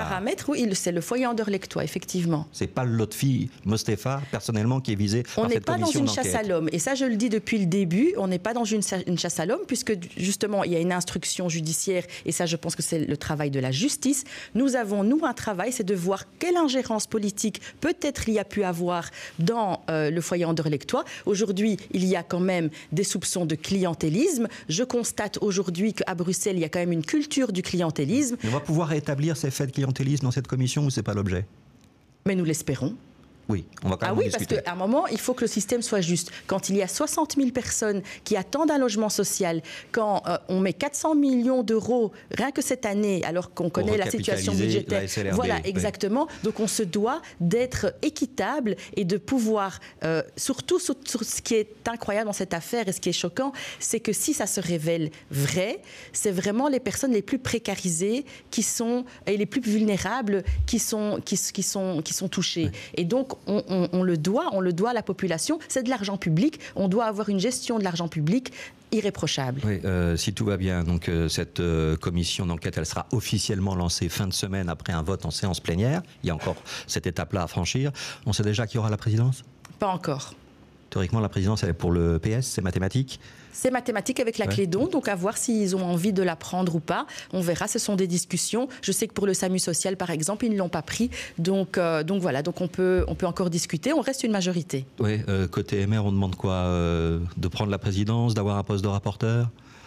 paramètre, oui, c'est le foyer Anderlechtois, effectivement. C'est pas le Lotfi Mostefa, personnellement, qui est visé par cette commission d'enquête. On n'est pas dans une chasse à l'homme. Et ça, je le dis depuis le début, on n'est pas dans une chasse à l'homme, puisque justement, il y a une instruction judiciaire, et ça, je pense que c'est le travail de la justice. Nous avons, un travail, c'est de voir quelle ingérence politique peut-être il y a pu avoir dans le foyer Anderlechtois. Aujourd'hui, il y a quand même des soupçons de clientélisme. Je constate aujourd'hui qu'à Bruxelles, il y a quand même une culture du clientélisme. Mais on va pouvoir rétablir ces faits de clientélisme dans cette commission ou c'est pas l'objet? Mais nous l'espérons. Oui, on va quand même en discuter. Parce qu'à un moment, il faut que le système soit juste. Quand il y a 60 000 personnes qui attendent un logement social, quand on met 400 millions d'euros rien que cette année, alors qu'on connaît la situation budgétaire. Voilà, exactement. Oui. Donc on se doit d'être équitable et de pouvoir, surtout sur ce qui est incroyable dans cette affaire et ce qui est choquant, c'est que si ça se révèle vrai, c'est vraiment les personnes les plus précarisées et les plus vulnérables qui sont touchées. Oui. Et donc, on le doit à la population. C'est de l'argent public. On doit avoir une gestion de l'argent public irréprochable. Oui, si tout va bien, donc cette commission d'enquête, elle sera officiellement lancée fin de semaine après un vote en séance plénière. Il y a encore cette étape-là à franchir. On sait déjà qui aura la présidence? Pas encore. Théoriquement, la présidence, elle est pour le PS, c'est mathématique? C'est mathématique avec la clé don, donc à voir s'ils ont envie de la prendre ou pas. On verra, ce sont des discussions. Je sais que pour le SAMU social, par exemple, ils ne l'ont pas pris. Donc voilà, donc on peut encore discuter. On reste une majorité. Oui, côté MR, on demande quoi? De prendre la présidence, d'avoir un poste de rapporteur?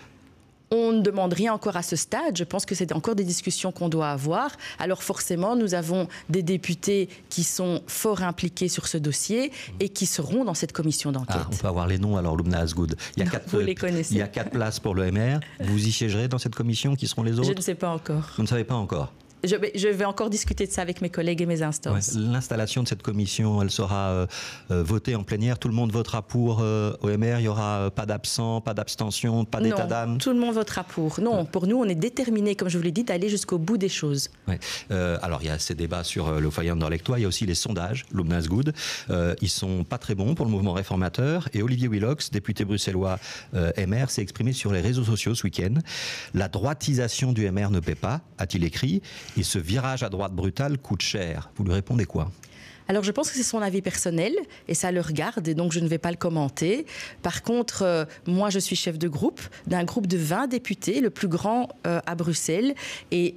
On ne demande rien encore à ce stade. Je pense que c'est encore des discussions qu'on doit avoir. Alors forcément, nous avons des députés qui sont fort impliqués sur ce dossier et qui seront dans cette commission d'enquête. On peut avoir les noms alors, Loubna Azgoud. Vous les connaissez. Il y a 4 places pour le MR. Vous y siégerez dans cette commission? Qui seront les autres? Je ne sais pas encore. Vous ne savez pas encore? Je vais encore discuter de ça avec mes collègues et mes instances. Ouais, l'installation de cette commission, elle sera votée en plénière. Tout le monde votera pour OMR. Il n'y aura pas d'absents, pas d'abstention, pas d'état d'âme. Non, tout le monde votera pour. Non, pour nous, on est déterminés, comme je vous l'ai dit, d'aller jusqu'au bout des choses. Ouais. Alors, il y a ces débats sur le foyer Anderlechtois. Il y a aussi les sondages, Loubna Azgoud. Ils sont pas très bons pour le mouvement réformateur. Et Olivier Willox, député bruxellois MR, s'est exprimé sur les réseaux sociaux ce week-end. La droitisation du MR ne paie pas, a-t-il écrit. Et ce virage à droite brutal coûte cher. Vous lui répondez quoi? Alors, je pense que c'est son avis personnel et ça le regarde et donc je ne vais pas le commenter. Par contre, moi, je suis chef de groupe d'un groupe de 20 députés, le plus grand à Bruxelles. Et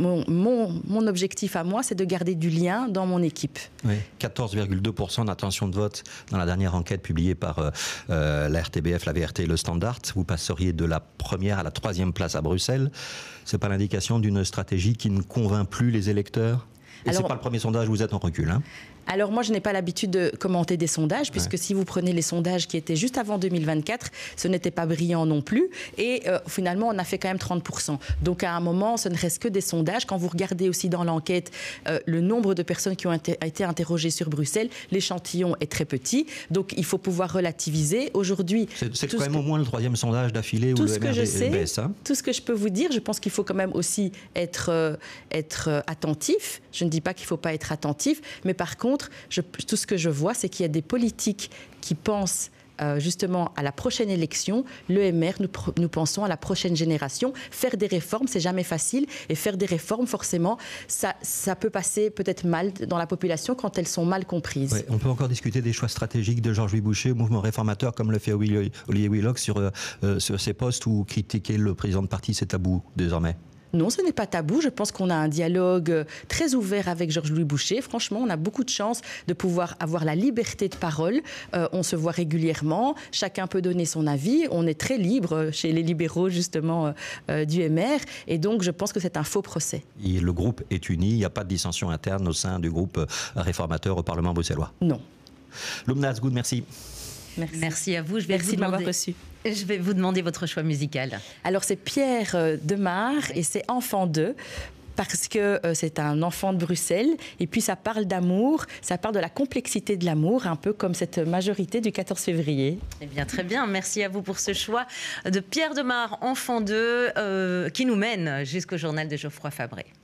mon objectif à moi, c'est de garder du lien dans mon équipe. Oui, 14,2% d'intention de vote dans la dernière enquête publiée par la RTBF, la VRT et le Standard. Vous passeriez de la première à la 3e place à Bruxelles. C'est pas l'indication d'une stratégie qui ne convainc plus les électeurs? Et c'est pas le premier sondage où vous êtes en recul, hein? Alors moi, je n'ai pas l'habitude de commenter des sondages, puisque si vous prenez les sondages qui étaient juste avant 2024, ce n'était pas brillant non plus. Et finalement, on a fait quand même 30%. Donc à un moment, ce ne reste que des sondages. Quand vous regardez aussi dans l'enquête le nombre de personnes qui ont été interrogées sur Bruxelles, l'échantillon est très petit. Donc il faut pouvoir relativiser. Aujourd'hui, c'est quand même au moins le 3e sondage d'affilée où le MR baisse. Hein. Tout ce que je peux vous dire, je pense qu'il faut quand même aussi être attentif. Je ne dis pas qu'il ne faut pas être attentif, mais par contre, tout ce que je vois, c'est qu'il y a des politiques qui pensent justement à la prochaine élection. Le MR, nous pensons à la prochaine génération. Faire des réformes, c'est jamais facile. Et faire des réformes, forcément, ça peut passer peut-être mal dans la population quand elles sont mal comprises. Ouais, on peut encore discuter des choix stratégiques de Georges-Louis Boucher au mouvement réformateur, comme le fait Olivier Willox sur ses postes, où critiquer le président de parti, c'est tabou désormais. Non, ce n'est pas tabou. Je pense qu'on a un dialogue très ouvert avec Georges-Louis Boucher. Franchement, on a beaucoup de chance de pouvoir avoir la liberté de parole. On se voit régulièrement. Chacun peut donner son avis. On est très libre chez les libéraux, justement, du MR. Et donc, je pense que c'est un faux procès. Et le groupe est uni. Il n'y a pas de dissension interne au sein du groupe réformateur au Parlement bruxellois? Non. Loubna Azgoud, merci. Merci à vous. Merci de m'avoir reçu. Je vais vous demander votre choix musical. Alors, c'est Pierre Demar et c'est Enfant 2. Parce que c'est un enfant de Bruxelles et puis ça parle d'amour, ça parle de la complexité de l'amour, un peu comme cette majorité du 14 février. Eh bien, très bien. Merci à vous pour ce choix de Pierre Demar, Enfant 2, qui nous mène jusqu'au journal de Geoffroy Fabré.